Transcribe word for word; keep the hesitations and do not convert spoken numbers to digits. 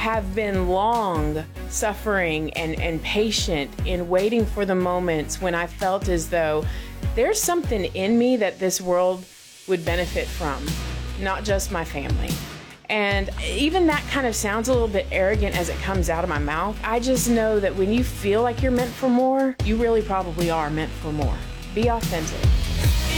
have been long suffering and, and patient in waiting for the moments when I felt as though there's something in me that this world would benefit from, not just my family. And even that kind of sounds a little bit arrogant as it comes out of my mouth. I just know that when you feel like you're meant for more, you really probably are meant for more. Be authentic.